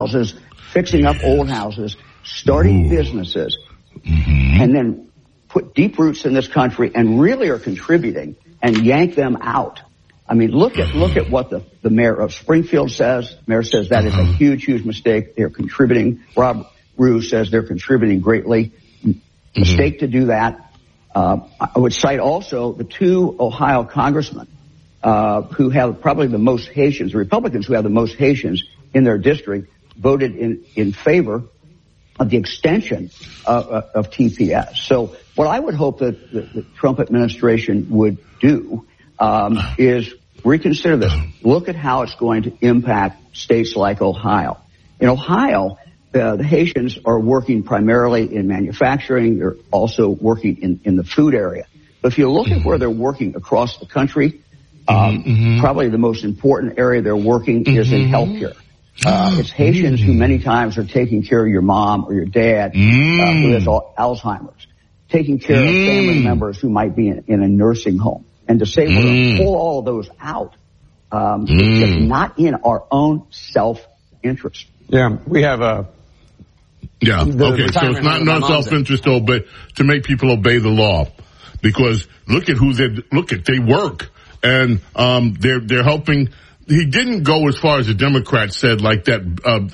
houses, fixing up old houses, starting businesses, and then put deep roots in this country and really are contributing and yank them out. I mean, look at what the mayor of Springfield says. The mayor says that is a huge, huge mistake. They're contributing. Rob Rue says they're contributing greatly. Mistake to do that. I would cite also the two Ohio congressmen who have probably the most Haitians, the Republicans who have the most Haitians in their district, voted in favor of the extension of TPS. So what I would hope that the Trump administration would do is reconsider this. Look at how it's going to impact states like Ohio. In Ohio, the Haitians are working primarily in manufacturing. They're also working in the food area. But if you look at where they're working across the country, probably the most important area they're working is in healthcare. It's Haitians who many times are taking care of your mom or your dad who has Alzheimer's, taking care of family members who might be in a nursing home. And to say we're going to pull all of those out is just not in our own self-interest. Yeah, we have a... Yeah, okay, so it's not in our self-interest, though, but to make people obey the law. Because look at they work. And they're helping... He didn't go as far as the Democrats said, like that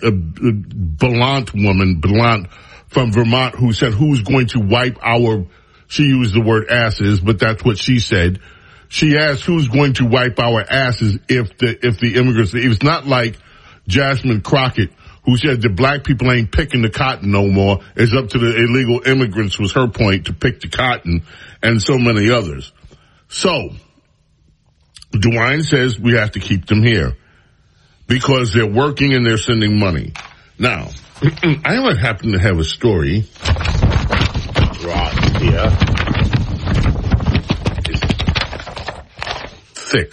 Ballant woman from Vermont, who said, who's going to wipe our, she used the word asses, but that's what she said. She asked who's going to wipe our asses if the immigrants, it's not like Jasmine Crockett, who said that black people ain't picking the cotton no more. It's up to the illegal immigrants, was her point, to pick the cotton, and so many others. So, DeWine says we have to keep them here because they're working and they're sending money. Now, I would happen to have a story right here. It's thick.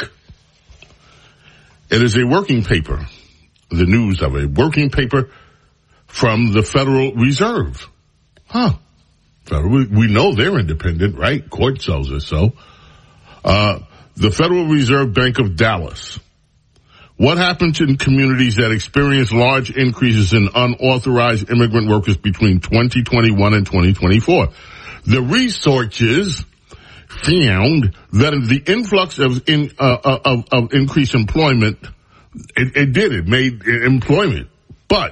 It is a working paper, the news of a working paper from the Federal Reserve. We know they're independent, right? Court tells us so. The Federal Reserve Bank of Dallas. What happened in communities that experienced large increases in unauthorized immigrant workers between 2021 and 2024? The researchers found that the influx of increased employment, it made employment. But.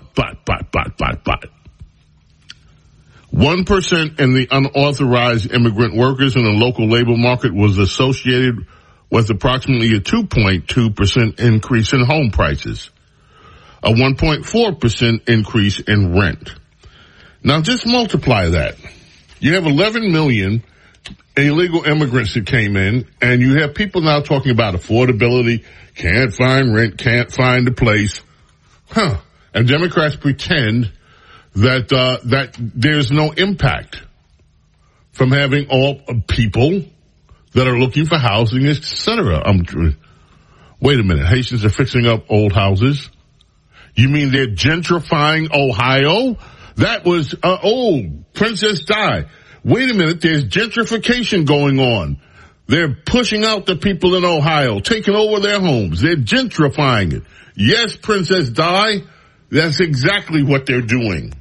1% in the unauthorized immigrant workers in the local labor market was associated with approximately a 2.2% increase in home prices, a 1.4% increase in rent. Now just multiply that. You have 11 million illegal immigrants that came in, and you have people now talking about affordability, can't find rent, can't find a place. And Democrats pretend that there's no impact from having all people that are looking for housing, etc. Wait a minute. Haitians are fixing up old houses? You mean they're gentrifying Ohio? That was, Princess Di. Wait a minute. There's gentrification going on. They're pushing out the people in Ohio, taking over their homes. They're gentrifying it. Yes, Princess Di, that's exactly what they're doing.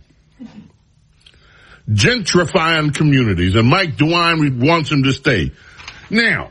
Gentrifying communities, and Mike DeWine wants them to stay. Now,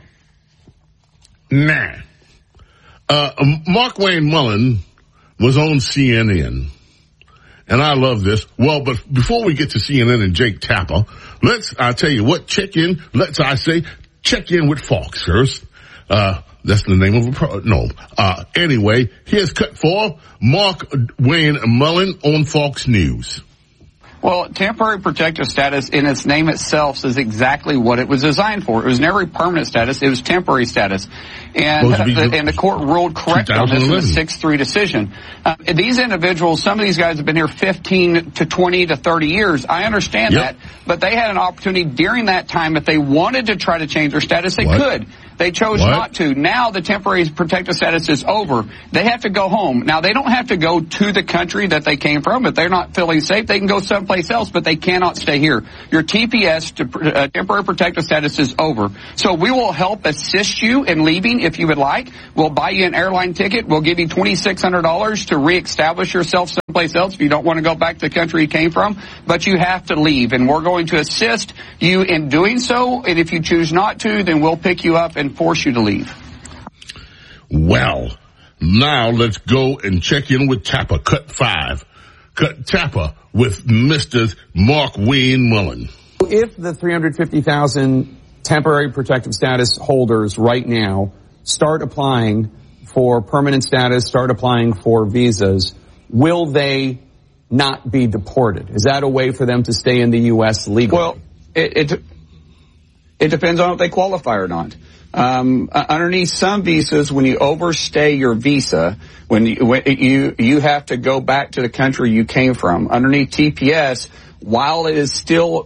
Mark Wayne Mullen was on CNN, and I love this. Well, but before we get to CNN and Jake Tapper, I'll tell you what, check in with Fox first. That's the name of anyway, here's cut 4, Mark Wayne Mullen on Fox News. Well, temporary protective status in its name itself says exactly what it was designed for. It was never a permanent status. It was temporary status. And the court ruled correct on this in a 6-3 decision. These individuals, some of these guys have been here 15 to 20 to 30 years. I understand that, but they had an opportunity during that time if they wanted to try to change their status, they could. They chose not to. Now the temporary protective status is over. They have to go home. Now, they don't have to go to the country that they came from. If they're not feeling safe, they can go someplace else, but they cannot stay here. Your TPS, temporary protective status, is over. So we will help assist you in leaving if you would like. We'll buy you an airline ticket. We'll give you $2,600 to reestablish yourself someplace else if you don't want to go back to the country you came from, but you have to leave, and we're going to assist you in doing so, and if you choose not to, then we'll pick you up and force you to leave. Well, now let's go and check in with Tapper, Cut 5. Cut Tapper with Mr. Mark Wayne Mullen. If the 350,000 temporary protective status holders right now start applying for permanent status, start applying for visas, will they not be deported? Is that a way for them to stay in the U.S. legally? Well, it depends on if they qualify or not. Underneath some visas, when you overstay your visa, when you have to go back to the country you came from. Underneath TPS, while it is still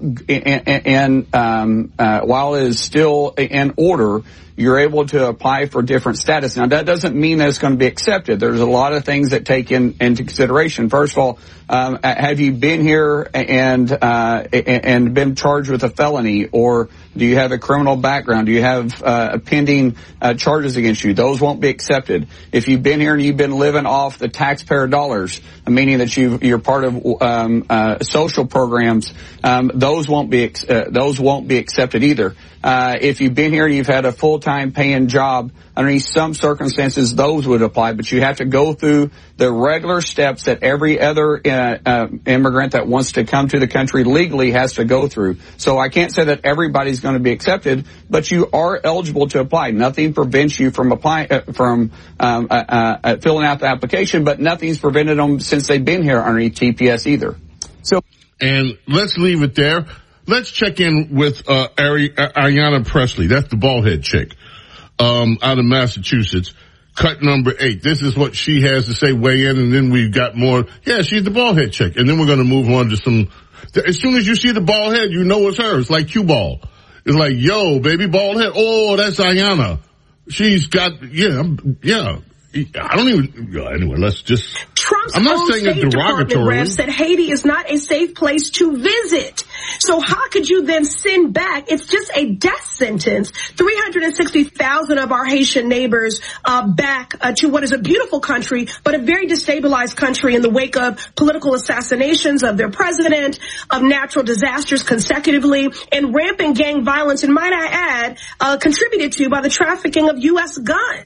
in order, you're able to apply for different status. Now, that doesn't mean that it's going to be accepted. There's a lot of things that take into consideration. First of all, have you been here and been charged with a felony, or do you have a criminal background? Do you have pending charges against you? Those won't be accepted. If you've been here and you've been living off the taxpayer dollars, meaning that you're part of social programs, those won't be accepted either. If you've been here and you've had a full-time paying job, underneath some circumstances, those would apply, but you have to go through the regular steps that every other immigrant that wants to come to the country legally has to go through. So I can't say that everybody's going to be accepted, but you are eligible to apply. Nothing prevents you from applying, filling out the application, but nothing's prevented them since they've been here underneath TPS either. And let's leave it there. Let's check in with Ayanna Pressley. That's the baldhead chick out of Massachusetts. Cut number 8. This is what she has to say, weigh in, and then we've got more. Yeah, she's the baldhead chick. And then we're going to move on to some. As soon as you see the bald head, you know it's her. It's like cue ball. It's like, yo, baby, bald head. Oh, that's Ayanna. She's got, yeah. I don't even, anyway, let's just. Trump's I'm not own saying State it Department rep said Haiti is not a safe place to visit. So how could you then send back? It's just a death sentence. 360,000 of our Haitian neighbors back to what is a beautiful country, but a very destabilized country in the wake of political assassinations of their president, of natural disasters consecutively, and rampant gang violence, and might I add, contributed to by the trafficking of U.S. guns.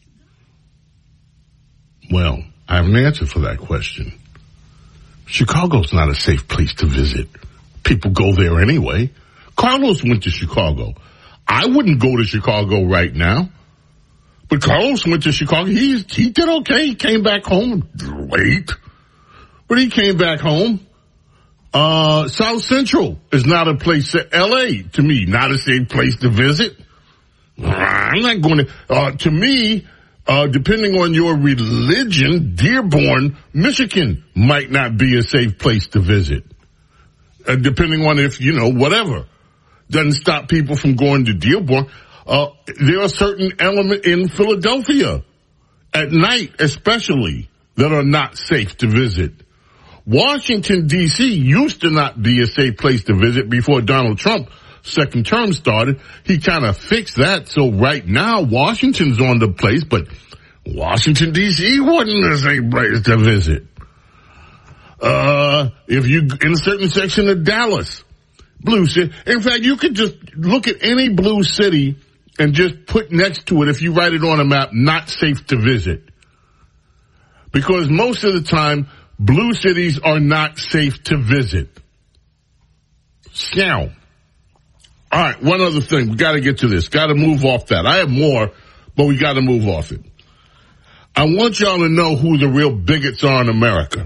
Well, I have an answer for that question. Chicago's not a safe place to visit. People go there anyway. Carlos went to Chicago. I wouldn't go to Chicago right now. But Carlos went to Chicago. He did okay. He came back home late. But he came back home. South Central is not a place L.A. to me, not a safe place to visit. I'm not going to me, depending on your religion, Dearborn, Michigan might not be a safe place to visit. Depending on if, whatever. Doesn't stop people from going to Dearborn. There are certain elements in Philadelphia, at night especially, that are not safe to visit. Washington, D.C. used to not be a safe place to visit before Donald Trump's second term started. He kind of fixed that. So right now, Washington's on the place, but Washington, D.C. wasn't a safe place to visit. If you in a certain section of Dallas, blue city. In fact, you could just look at any blue city and just put next to it, if you write it on a map, not safe to visit. Because most of the time, blue cities are not safe to visit. Now, all right, one other thing. We got to get to this. Got to move off that. I have more, but we got to move off it. I want y'all to know who the real bigots are in America.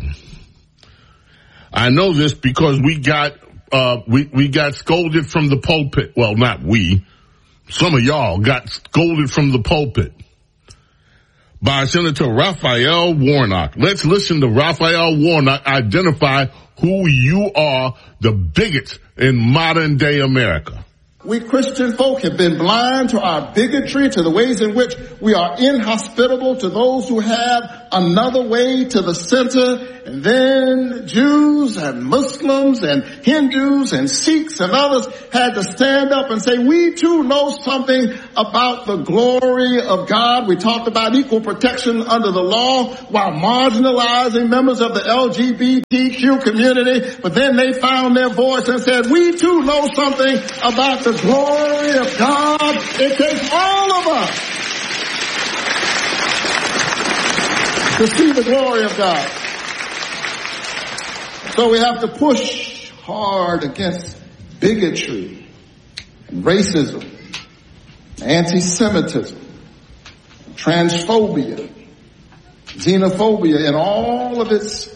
I know this because we got scolded from the pulpit. Well, not we. Some of y'all got scolded from the pulpit by Senator Raphael Warnock. Let's listen to Raphael Warnock identify who you are, the bigots in modern day America. we Christian folk have been blind to our bigotry, to the ways in which we are inhospitable to those who have another way to the center. And then Jews and Muslims and Hindus and Sikhs and others had to stand up and say, we too know something about the glory of God. We talked about equal protection under the law while marginalizing members of the LGBTQ community. But then they found their voice and said, we too know something about the glory of God. It takes all of us to see the glory of God. So we have to push hard against bigotry and racism, anti-Semitism, transphobia, xenophobia in all of its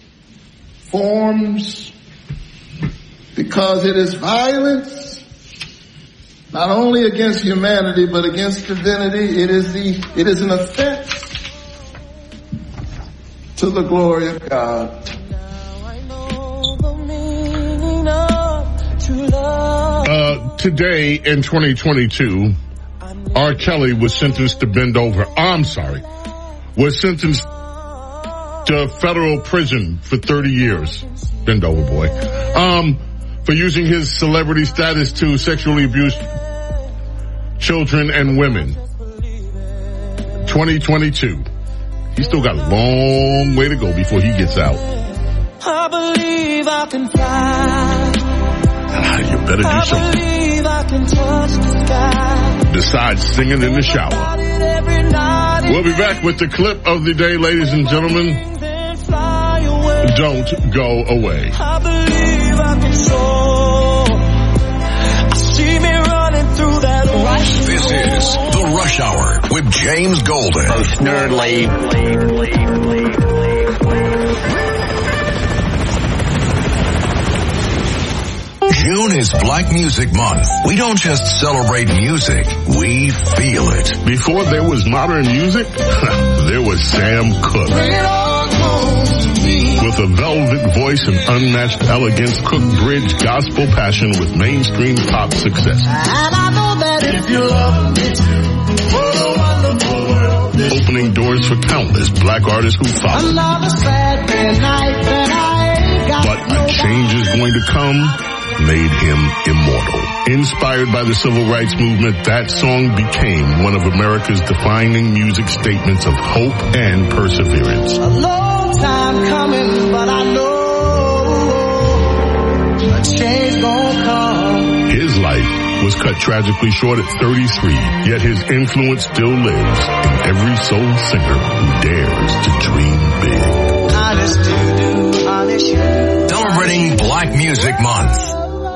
forms, because it is violence not only against humanity but against divinity. It is an offense to the glory of God. Today in 2022, R. Kelly was sentenced to was sentenced to federal prison for 30 years. Bend over, boy. For using his celebrity status to sexually abuse children and women. 2022. He's still got a long way to go before he gets out. I believe I can fly. You better do something. Besides singing in the shower. We'll be back with the clip of the day, ladies and gentlemen. Don't go away. I believe I can soar. I see me running through that rush. This is The Rush Hour with James Golden. Most nerdly. June is Black Music Month. We don't just celebrate music, we feel it. Before there was modern music, there was Sam Cooke. With a velvet voice and unmatched elegance, Cooke bridged gospel passion with mainstream pop success. And I know that if you love me too, what a wonderful world. Opening doors for countless black artists who followed. Another Saturday night that I ain't got but a change is going to come. Made him immortal. Inspired by the civil rights movement, that song became one of America's defining music statements of hope and perseverance. A long time coming, but I know a change gonna come. His life was cut tragically short at 33, yet his influence still lives in every soul singer who dares to dream big. Honest to do, honest you. Celebrating Black Music Month.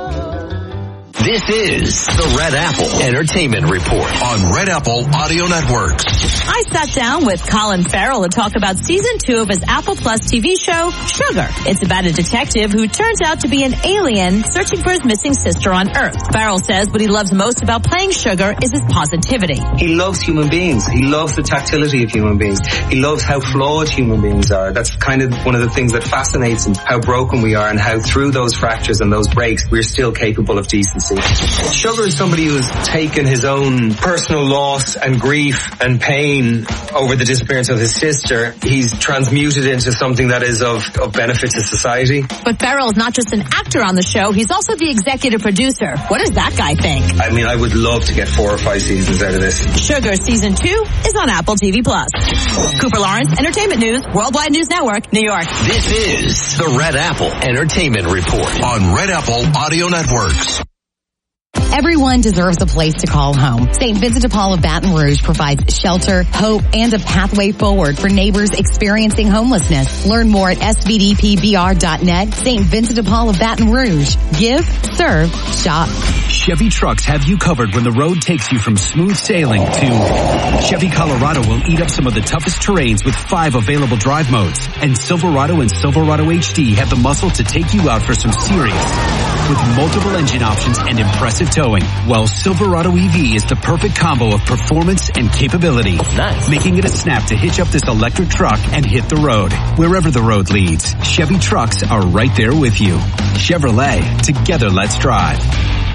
This is the Red Apple Entertainment Report on Red Apple Audio Networks. I sat down with Colin Farrell to talk about season 2 of his Apple Plus TV show, Sugar. It's about a detective who turns out to be an alien searching for his missing sister on Earth. Farrell says what he loves most about playing Sugar is his positivity. He loves human beings. He loves the tactility of human beings. He loves how flawed human beings are. That's kind of one of the things that fascinates him, how broken we are and how through those fractures and those breaks, we're still capable of decency. Sugar is somebody who's taken his own personal loss and grief and pain over the disappearance of his sister. He's transmuted into something that is of benefit to society. But Farrell is not just an actor on the show, he's also the executive producer. What does that guy think? I mean, I would love to get 4 or 5 seasons out of this. Sugar season 2 is on Apple TV+. Cooper Lawrence, Entertainment News, Worldwide News Network, New York. This is the Red Apple Entertainment Report on Red Apple Audio Networks. Everyone deserves a place to call home. St. Vincent de Paul of Baton Rouge provides shelter, hope, and a pathway forward for neighbors experiencing homelessness. Learn more at svdpbr.net. St. Vincent de Paul of Baton Rouge. Give, serve, shop. Chevy trucks have you covered when the road takes you from smooth sailing to Chevy Colorado will eat up some of the toughest terrains with 5 available drive modes. And Silverado and Silverado HD have the muscle to take you out for some serious with multiple engine options and impressive towing. Well, Silverado EV is the perfect combo of performance and capability. Nice. Making it a snap to hitch up this electric truck and hit the road. Wherever the road leads, Chevy trucks are right there with you. Chevrolet, together let's drive.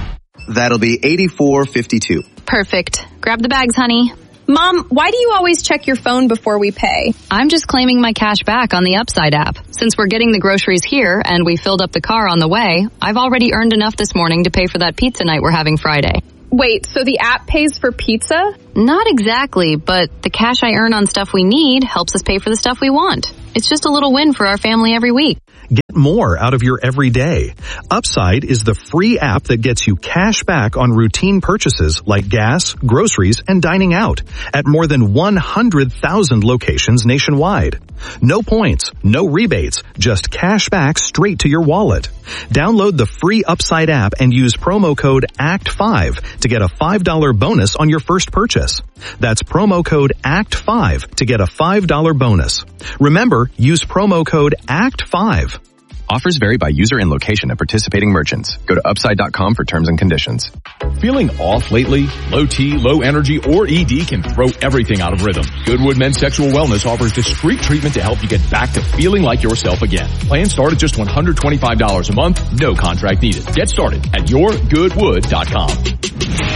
That'll be $84.52. Perfect. Grab the bags, honey. Mom, why do you always check your phone before we pay? I'm just claiming my cash back on the Upside app. Since we're getting the groceries here and we filled up the car on the way, I've already earned enough this morning to pay for that pizza night we're having Friday. Wait, so the app pays for pizza? Not exactly, but the cash I earn on stuff we need helps us pay for the stuff we want. It's just a little win for our family every week. Get more out of your everyday. Upside is the free app that gets you cash back on routine purchases like gas, groceries, and dining out at more than 100,000 locations nationwide. No points, no rebates, just cash back straight to your wallet. Download the free Upside app and use promo code ACT5 to get a $5 bonus on your first purchase. That's promo code ACT5 to get a $5 bonus. Remember, use promo code ACT5. Offers vary by user and location at participating merchants. Go to upside.com for terms and conditions. Feeling off lately? Low T, low energy, or ED can throw everything out of rhythm. Goodwood Men's Sexual Wellness offers discreet treatment to help you get back to feeling like yourself again. Plans start at just $125 a month, no contract needed. Get started at yourgoodwood.com.